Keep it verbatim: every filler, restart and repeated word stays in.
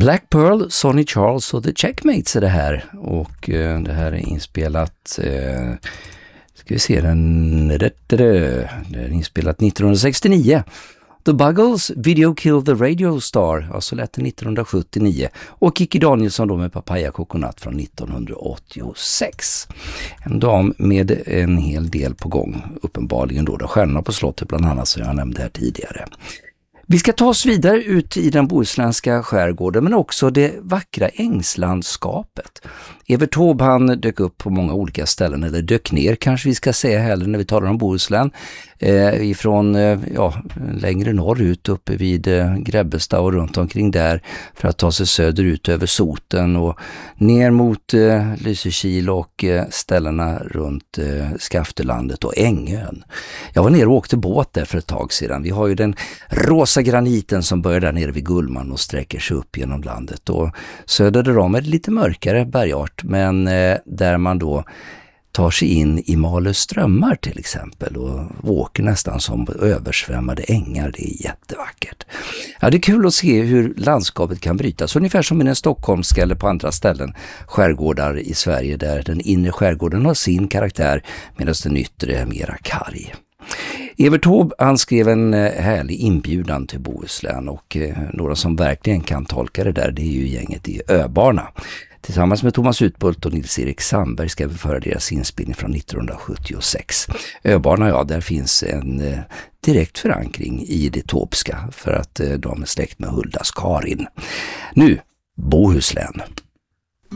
Black Pearl, Sonny Charles och The Checkmates är det här. Och eh, det här är inspelat, eh, ska vi se, den, det är inspelat nittonhundrasextionio. The Buggles, Video Kill the Radio Star, alltså lät det nittonhundrasjuttionio. Och Kikki Danielsson då med Papaya Coconut från nittonhundraåttiosex. En dam med en hel del på gång, uppenbarligen då, då Stjärnorna på slottet bland annat, som jag nämnde här tidigare. Vi ska ta oss vidare ut i den bohuslänska skärgården, men också det vackra ängslandskapet. Evert Taube, han dök upp på många olika ställen, eller dök ner kanske vi ska säga heller när vi talar om Bohuslän. Eh, ifrån eh, ja, längre norrut uppe vid eh, Grebbestad och runt omkring där för att ta sig söderut över Soten och ner mot eh, Lysekil och eh, ställena runt eh, Skaftelandet och Ängön. Jag var nere och åkte båt där för ett tag sedan. Vi har ju den rosa graniten som börjar där nere vid Gullman och sträcker sig upp genom landet. Och söder om är det lite mörkare bergart, men eh, där man då tar sig in i Malö strömmar till exempel och åker nästan som översvämmade ängar. Det är jättevackert. Ja, det är kul att se hur landskapet kan brytas, ungefär som i den stockholmska eller på andra ställen, skärgårdar i Sverige, där den inre skärgården har sin karaktär medan den yttre är mera karg. Evert Taube, han skrev en härlig inbjudan till Bohuslän, och några som verkligen kan tolka det där, det är ju gänget i Öbarna. Tillsammans med Thomas Utbult och Nils-Erik Sandberg ska vi föra deras inspelning från nittonhundrasjuttiosex. Öbarna, ja, där finns en eh, direkt förankring i det tåpska för att eh, de är släkt med Huldas Karin. Nu, Bohuslän.